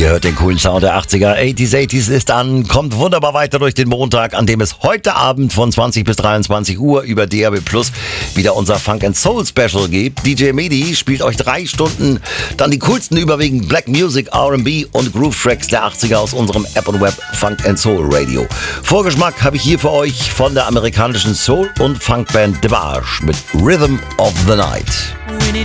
Ihr hört den coolen Sound der 80er. 80s ist an, kommt wunderbar weiter durch den Montag, an dem es heute Abend von 20 bis 23 Uhr über DAB Plus wieder unser Funk & Soul Special gibt. DJ Medi spielt euch 3 Stunden dann die coolsten überwiegend Black Music, R&B und Groove Tracks der 80er aus unserem App und Web Funk & Soul Radio. Vorgeschmack habe ich hier für euch von der amerikanischen Soul- und Funkband DeBarge mit Rhythm of the Night.